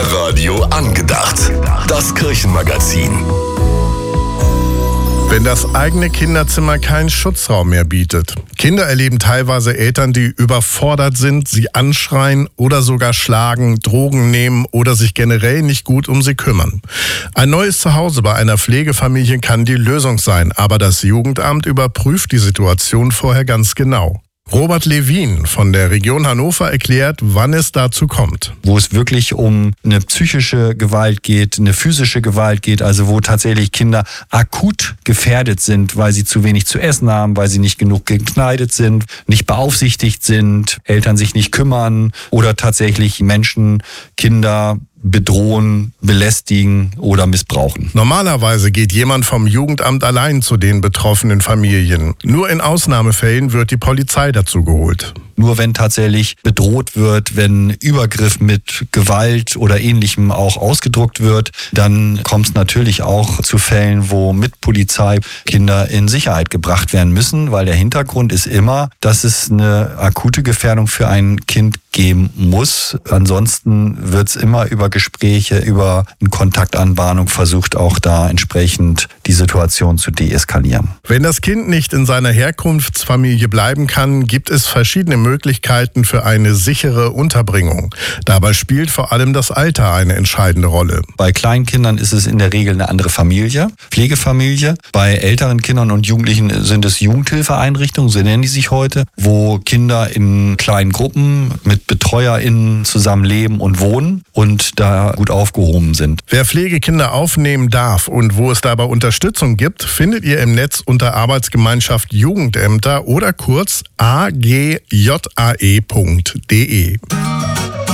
Kinderradio angedacht. Das Kirchenmagazin. Wenn das eigene Kinderzimmer keinen Schutzraum mehr bietet. Kinder erleben teilweise Eltern, die überfordert sind, sie anschreien oder sogar schlagen, Drogen nehmen oder sich generell nicht gut um sie kümmern. Ein neues Zuhause bei einer Pflegefamilie kann die Lösung sein, aber das Jugendamt überprüft die Situation vorher ganz genau. Robert Levin von der Region Hannover erklärt, wann es dazu kommt. Wo es wirklich um eine psychische Gewalt geht, eine physische Gewalt geht, also wo tatsächlich Kinder akut gefährdet sind, weil sie zu wenig zu essen haben, weil sie nicht genug gekleidet sind, nicht beaufsichtigt sind, Eltern sich nicht kümmern oder tatsächlich Menschen, Kinder bedrohen, belästigen oder missbrauchen. Normalerweise geht jemand vom Jugendamt allein zu den betroffenen Familien. Nur in Ausnahmefällen wird die Polizei dazu geholt. Nur wenn tatsächlich bedroht wird, wenn Übergriff mit Gewalt oder Ähnlichem auch ausgedrückt wird, dann kommt es natürlich auch zu Fällen, wo mit Polizei Kinder in Sicherheit gebracht werden müssen, weil der Hintergrund ist immer, dass es eine akute Gefährdung für ein Kind geben muss. Ansonsten wird es immer über Gespräche, über eine Kontaktanbahnung versucht, auch da entsprechend die Situation zu deeskalieren. Wenn das Kind nicht in seiner Herkunftsfamilie bleiben kann, gibt es verschiedene Möglichkeiten für eine sichere Unterbringung. Dabei spielt vor allem das Alter eine entscheidende Rolle. Bei Kleinkindern ist es in der Regel eine andere Familie, Pflegefamilie. Bei älteren Kindern und Jugendlichen sind es Jugendhilfeeinrichtungen, so nennen die sich heute, wo Kinder in kleinen Gruppen mit BetreuerInnen zusammenleben und wohnen und da gut aufgehoben sind. Wer Pflegekinder aufnehmen darf und wo es dabei Unterstützung gibt, findet ihr im Netz unter Arbeitsgemeinschaft Jugendämter oder kurz agjae.de.